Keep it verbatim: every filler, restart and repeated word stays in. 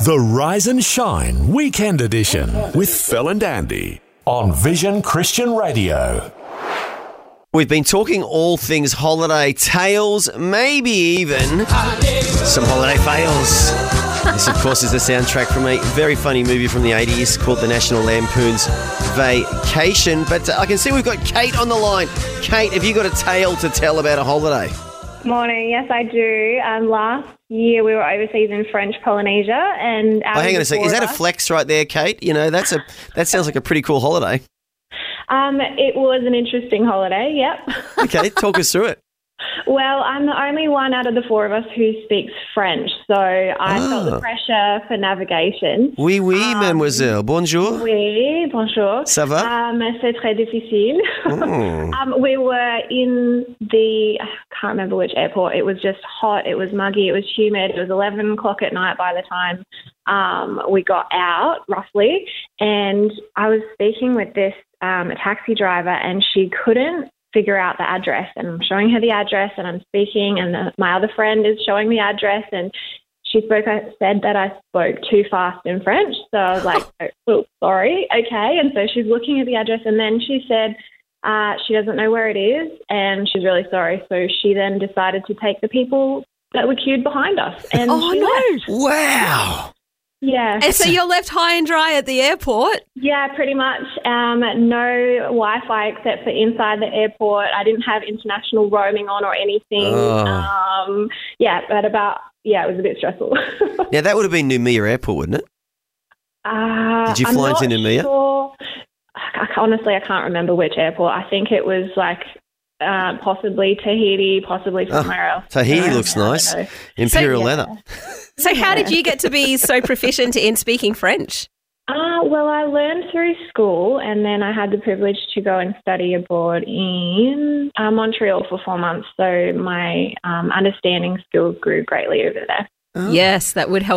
The Rise and Shine Weekend Edition with Phil and Andy on Vision Christian Radio. We've been talking all things holiday tales, maybe even some holiday fails. This, of course, is the soundtrack from a very funny movie from the eighties called The National Lampoon's Vacation. But uh, I can see we've got Kate on the line. Kate, have you got a tale to tell about a holiday? Morning, yes I do. Um, last year we were overseas in French Polynesia and... Oh, hang on a second. Is that a flex right there, Kate? You know, that's a that sounds like a pretty cool holiday. Um, it was an interesting holiday, yep. Okay, talk us through it. Well, I'm the only one out of the four of us who speaks French, so I Ah. felt the pressure for navigation. Oui, oui, Um, mademoiselle. Bonjour. Oui, bonjour. Ça va? Um, c'est très difficile. Oh. um, we were in the, I can't remember which airport. It was just hot. It was muggy. It was humid. It was eleven o'clock at night by the time um, we got out, roughly. And I was speaking with this um, taxi driver, and she couldn't figure out the address, and I'm showing her the address and I'm speaking, and the, my other friend is showing the address, and she spoke, I said that I spoke too fast in French. So I was like, oh, sorry, okay. And so she's looking at the address, and then she said uh, she doesn't know where it is and she's really sorry. So she then decided to take the people that were queued behind us. And Oh, she no. left. Wow. Yeah. And so you're left high and dry at the airport? Yeah, pretty much. Um, no Wi-Fi except for inside the airport. I didn't have international roaming on or anything. Oh. Um, yeah, but about, yeah, it was a bit stressful. Now, that would have been Noumea Airport, wouldn't it? uh, Did you I'm fly not into Noumea? Sure. I, honestly, I can't remember which airport. I think it was like uh, possibly Tahiti, possibly somewhere else. Tahiti Yeah, looks I don't nice. know. Imperial So, yeah. leather. So how did you get to be so proficient in speaking French? Uh, well, I learned through school, and then I had the privilege to go and study abroad in uh, Montreal for four months. So my um, understanding skills grew greatly over there. Yes, that would help.